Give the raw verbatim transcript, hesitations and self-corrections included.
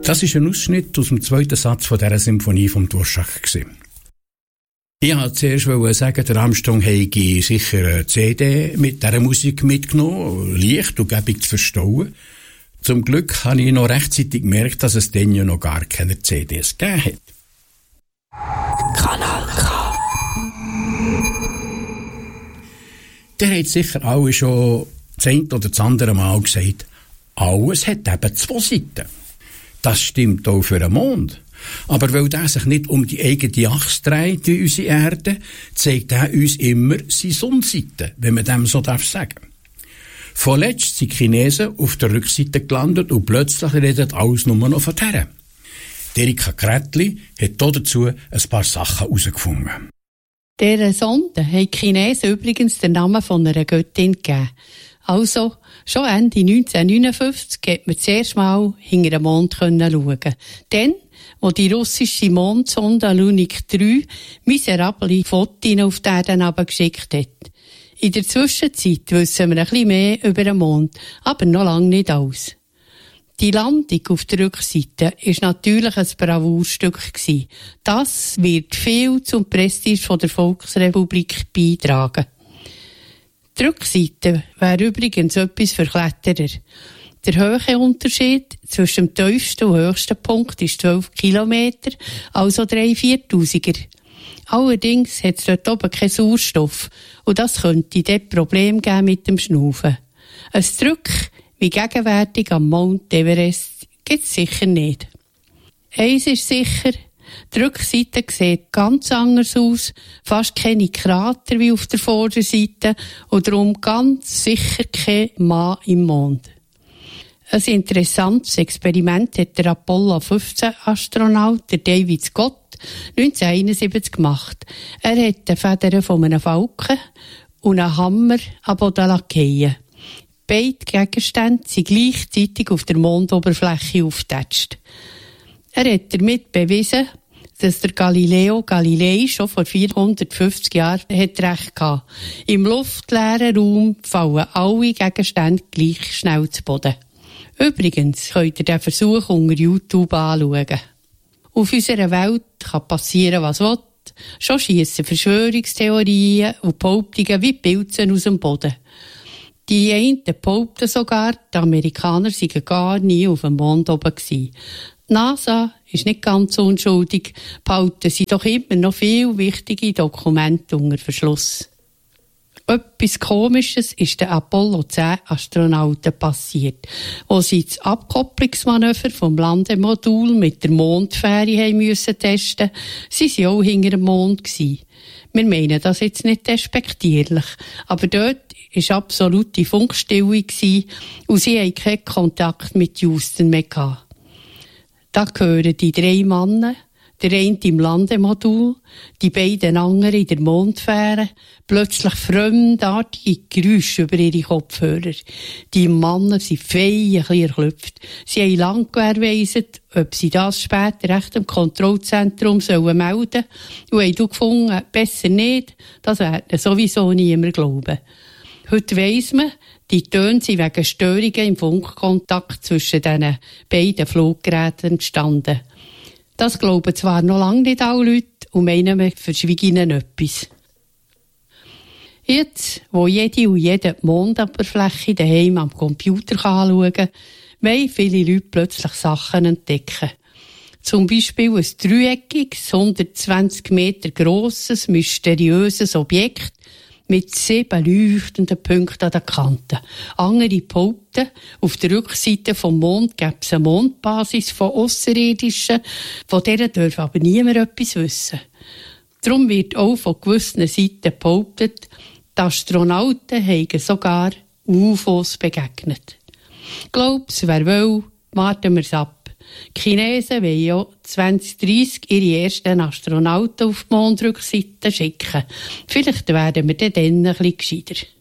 Das ist ein Ausschnitt aus dem zweiten Satz von dieser Symphonie vom Dvořák. Ich wollte zuerst sagen, der Armstrong hätte sicher eine C D mit dieser Musik mitgenommen, leicht und gäbig zu verstauen. Zum Glück habe ich noch rechtzeitig gemerkt, dass es dann ja noch gar keine C Ds gegeben hat. Kanal K. Der hat sicher alle schon das eine oder das andere Mal gesagt, alles hat eben zwei Seiten. Das stimmt auch für den Mond. Aber weil der sich nicht um die eigene Achse dreht wie unsere Erde, zeigt er uns immer seine Sonnenseite, wenn man dem so darf sagen. Vorletzt sind die Chinesen auf der Rückseite gelandet und plötzlich redet alles nur noch von der. Erika Kretli hat dazu ein paar Sachen herausgefunden. Dieser Sonde haben die Chinesen übrigens den Namen von einer Göttin gegeben. Also, schon Ende neunzehnhundertneunundfünfzig konnte man zuerst mal hinter den Mond schauen. Dann, wo die russische Mondsonde Lunik drei miserable Fotos auf die Erde geschickt hat. In der Zwischenzeit wissen wir ein bisschen mehr über den Mond, aber noch lange nicht alles. Die Landung auf der Rückseite war natürlich ein Bravourstück. Das wird viel zum Prestige der Volksrepublik beitragen. Die Rückseite wäre übrigens etwas für Kletterer. Der Höhenunterschied zwischen dem tiefsten und höchsten Punkt ist zwölf Kilometer, also drei Viertausiger. Allerdings hat es dort oben keinen Sauerstoff und das könnte dort Probleme geben mit dem Schnaufen. Ein Druck wie gegenwärtig am Mount Everest gibt es sicher nicht. Eins ist sicher, die Rückseite sieht ganz anders aus, fast keine Krater wie auf der Vorderseite und darum ganz sicher kein Mann im Mond. Ein interessantes Experiment hat der Apollo fünfzehn Astronaut, der David Scott, neunzehnhunderteinundsiebzig gemacht. Er hat die Federn von einem Falken und einen Hammer am Boden fallen. Beide Gegenstände sind gleichzeitig auf der Mondoberfläche aufgetatscht. Er hat damit bewiesen, dass der Galileo Galilei schon vor vierhundertfünfzig Jahren hat recht hatte. Im luftleeren Raum fallen alle Gegenstände gleich schnell zu Boden. Übrigens könnt ihr den Versuch unter YouTube anschauen. Auf unserer Welt kann passieren, was will. Schon schiessen Verschwörungstheorien und Behauptungen wie Pilze aus dem Boden. Die einen behaupten sogar, die Amerikaner seien gar nie auf dem Mond oben gewesen. Die NASA ist nicht ganz unschuldig, behalten sie doch immer noch viele wichtige Dokumente unter Verschluss. Etwas Komisches ist den Apollo zehn Astronauten passiert, wo sie das Abkopplungsmanöver vom Landemodul mit der Mondfähre haben müssen testen. Sie waren auch hinter dem Mond. Wir meinen das jetzt nicht despektierlich, aber dort war absolute Funkstille und sie hatten keinen Kontakt mit Houston mehr gehabt. Da gehören die drei Männer, der eine im Landemodul, die beiden anderen in der Mondfähre, plötzlich fremdartige Geräusche über ihre Kopfhörer. Die Männer sind fein ein bisschen erklüpft. Sie haben lange gewährleistet, ob sie das später echt im Kontrollzentrum sollen melden und haben gefunden, besser nicht, das werden sowieso niemand glauben. Heute weiss man, die Töne sind wegen Störungen im Funkkontakt zwischen diesen beiden Fluggeräten entstanden. Das glauben zwar noch lange nicht alle Leute und meinen, wir verschweigen ihnen etwas. Jetzt, wo jede und jede die Mondoberfläche daheim am Computer anschauen kann, wollen viele Leute plötzlich Sachen entdecken. Zum Beispiel ein dreieckiges, hundertzwanzig Meter grosses, mysteriöses Objekt mit sieben leuchtenden Punkten an den Kanten. Andere behaupten, auf der Rückseite vom Mond gäbe es eine Mondbasis von Ausserirdischen, von der darf aber niemand etwas wissen. Darum wird auch von gewissen Seiten behauptet, die Astronauten hätten sogar U F Os begegnet. Glaub's, wer will, warten wir's ab. Die Chinesen wollen ja zwanzig dreissig ihre ersten Astronauten auf die Mondrückseite schicken. Vielleicht werden wir dann ein bisschen gescheiter.